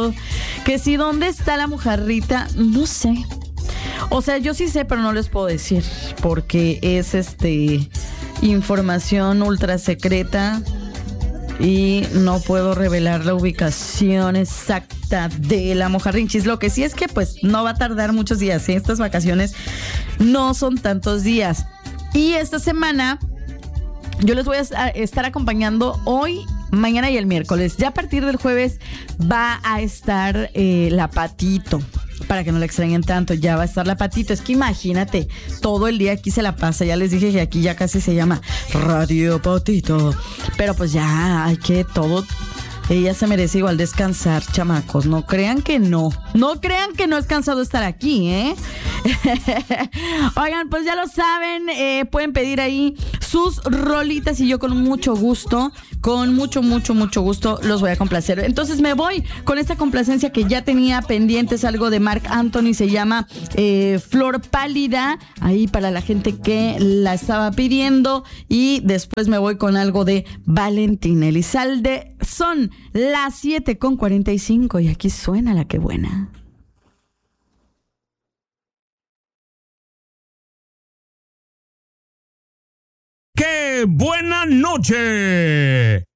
preguntando que si dónde está la mojarrita, no sé. O sea, yo sí sé, pero no les puedo decir porque es información ultra secreta y no puedo revelar la ubicación exacta de la mojarrinchis. Lo que sí es que pues no va a tardar muchos días, ¿sí? Estas vacaciones no son tantos días. Y esta semana yo les voy a estar acompañando hoy, mañana y el miércoles. Ya a partir del jueves va a estar la Patito. Para que no la extrañen tanto, ya va a estar la Patito. Es que imagínate, todo el día aquí se la pasa. Ya les dije que aquí ya casi se llama Radio Patito. Pero pues ya hay que todo. Ella se merece igual descansar, chamacos. No crean que no. No crean que no es cansado estar aquí, ¿eh? Oigan, pues ya lo saben. Pueden pedir ahí sus rolitas y yo con mucho gusto, con mucho gusto los voy a complacer. Entonces me voy con esta complacencia que ya tenía pendientes, algo de Marc Anthony, se llama Flor Pálida, ahí para la gente que la estaba pidiendo. Y después me voy con algo de Valentín Elizalde. Son las 7:45 y aquí suena la que buena. ¡Qué buena noche!